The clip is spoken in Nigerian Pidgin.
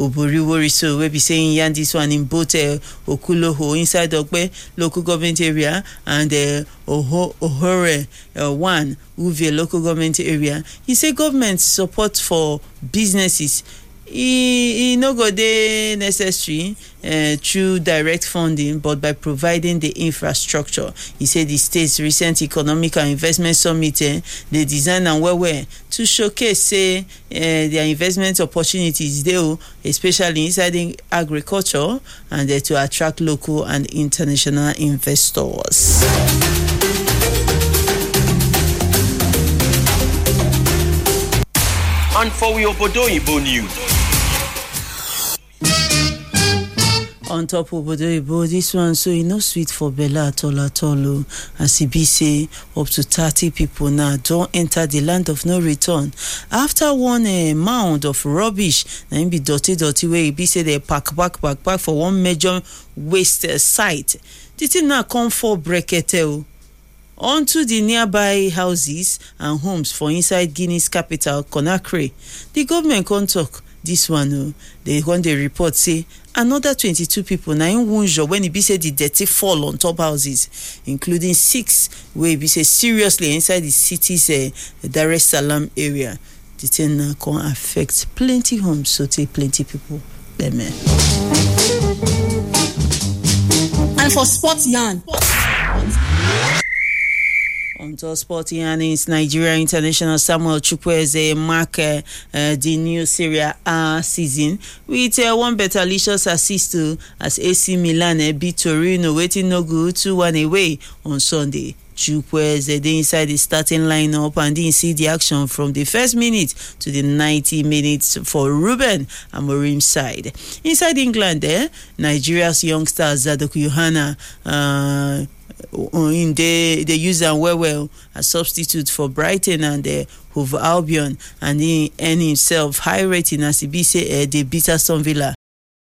Oboriwori, so we be saying yan this one in both Okuloho inside Okpe local government area and Ohore 1 Uve local government area. He say government support for businesses e no go dey necessary through direct funding, but by providing the infrastructure. He said the state's recent economic and investment summit they design and well to showcase their investment opportunities there, especially inside in agriculture, and to attract local and international investors. And for we Obodo Ibo news. On top Obodo Ibo, this one so no sweet for Bella at all. As he be say, up to 30 people now don't enter the land of no return after one mound of rubbish. Now be dirty where he be say they pack for one major waste site. The thing now come for Brekete onto the nearby houses and homes for inside Guinea's capital, Conakry. The government can't talk this one. They when they report say another 22 people now in Wunjo when it be say the dirty fall on top houses, including 6 where it be say seriously inside the city's Dar es Salaam area. The thing now can affect plenty homes, so take plenty people. Amen. And for sports yarn. On top sporting earnings, Nigeria international Samuel Chukwueze mark the new Serie A season with one better-licious assist as AC Milan beat Torino, waiting no good 2-1 away on Sunday. Chukwueze dey inside the starting lineup and didn't see the action from the first minute to the 90 minutes for Ruben Amorim's side. Inside England, Nigeria's young star Zadok Yohana they use them well as substitute for Brighton and Hove Albion, and he earned himself high rating as he be say they beat Aston Villa